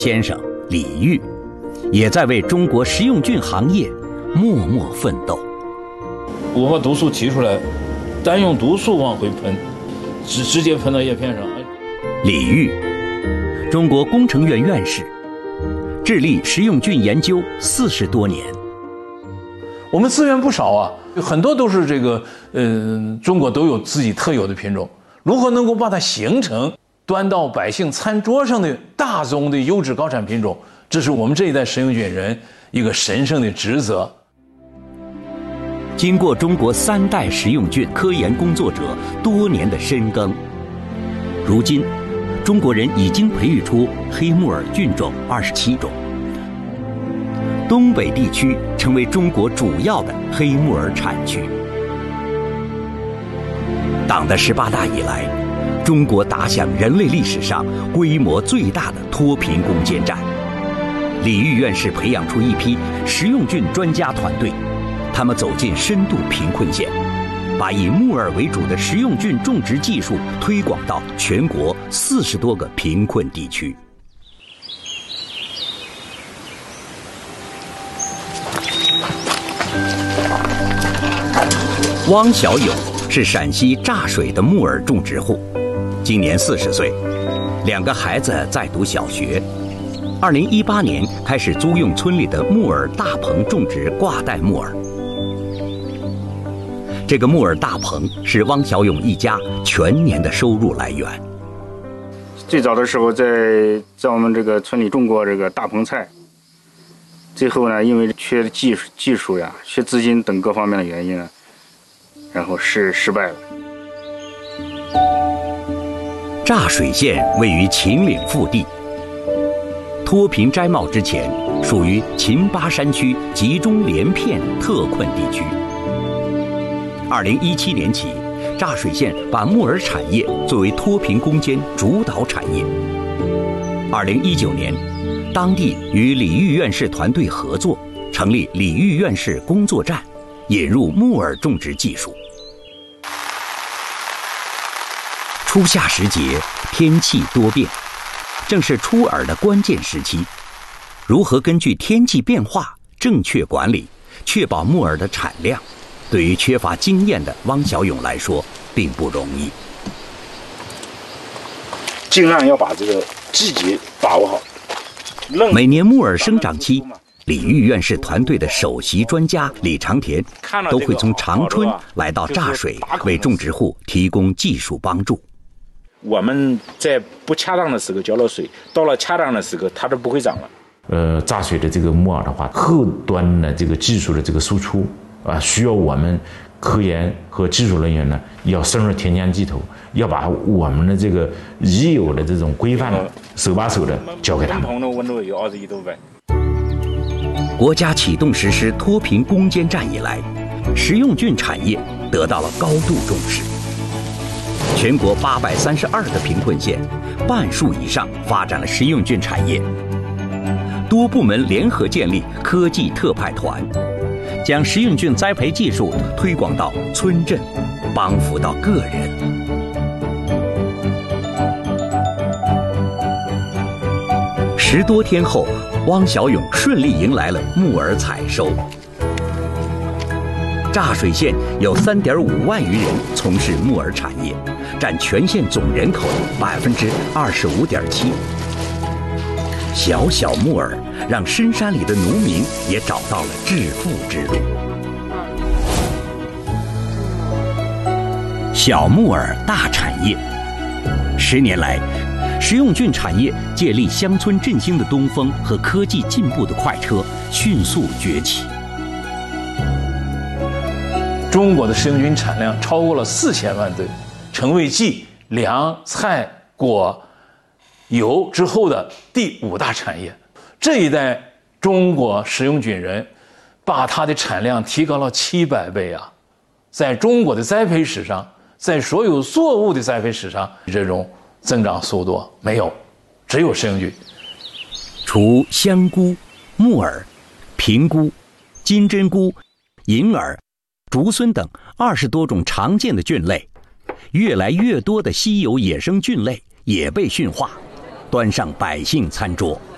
先生李煜也在为中国食用菌行业默默奋斗。 我把毒素提出来，单用毒素往回喷，直接喷到叶片上。 李煜，中国工程院院士，致力食用菌研究40多年。 我们资源不少啊，很多都是中国都有自己特有的品种，如何能够把它形成端到百姓餐桌上的大宗的优质高产品种，这是我们这一代食用菌人一个神圣的职责。 经过中国3代食用菌科研工作者多年的深耕，如今中国人已经培育出黑木耳菌种27种。东北地区成为中国主要的黑木耳产区。党的18大以来，中国打响人类历史上规模最大的脱贫攻坚战。李煜院士培养出一批食用菌专家团队，他们走进深度贫困县，把以木耳为主的食用菌种植技术推广到全国40多个贫困地区。汪小勇是陕西柞水的木耳种植户，今年40岁，2个孩子在读小学。2018年开始租用村里的木耳大棚种植挂带木耳。这个木耳大棚是汪小勇一家全年的收入来源。 最早的时候在我们这个村里种过这个大棚菜，最后呢，因为缺技术呀、缺资金等各方面的原因呢，然后失败了。 柞水县位于秦岭腹地，脱贫摘帽之前属于秦巴山区集中连片特困地区。2017年起，柞水县把木耳产业作为脱贫攻坚主导产业。2019年，当地与李煜院士团队合作，成立李煜院士工作站，引入木耳种植技术。初夏时节，天气多变，正是出耳的关键时期。如何根据天气变化正确管理，确保木耳的产量，对于缺乏经验的汪小勇来说并不容易。 尽量要把这个季节把握好。 每年木耳生长期，李煜院士团队的首席专家李长田都会从长春来到柞水，为种植户提供技术帮助。 我们在不恰当的时候浇了水，到了恰当的时候它都不会长了。 柞水的这个木耳的话，后端的这个技术的这个输出啊，需要我们科研和技术人员呢，要深入田间地头，要把我们的这个已有的这种规范手把手的教给他们。 温度有21度半。 国家启动实施脱贫攻坚战以来，食用菌产业得到了高度重视。全国832个贫困县，半数以上发展了食用菌产业。多部门联合建立科技特派团，将食用菌栽培技术推广到村镇，帮扶到个人。10多天后，汪小勇顺利迎来了木耳采收。柞水县有3.5万余人从事木耳产业，占全县总人口的25.7%。小小木耳让深山里的农民也找到了致富之路。小木耳大产业，10年来，食用菌产业借力乡村振兴的东风和科技进步的快车，迅速崛起。 中国的食用菌产量超过了4000万吨，成为继粮、菜、果、油之后的第5大产业。这一代中国食用菌人把它的产量提高了700倍啊！在中国的栽培史上，在所有作物的栽培史上，这种增长速度没有，只有食用菌。 除香菇、木耳、平菇、金针菇、银耳、竹荪等20多种常见的菌类，越来越多的稀有野生菌类也被驯化，端上百姓餐桌。